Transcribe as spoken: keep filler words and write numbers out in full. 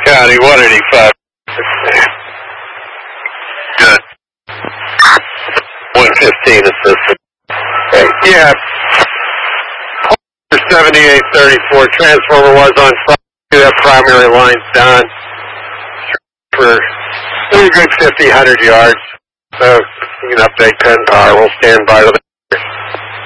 County, one eighty-five. Good. one fifteen assistant. Hey, yeah. seventy-eight thirty-four, transformer was on fire. That primary line's done for a good fifty, one hundred yards. So you can update Penn Power. We'll stand by with it.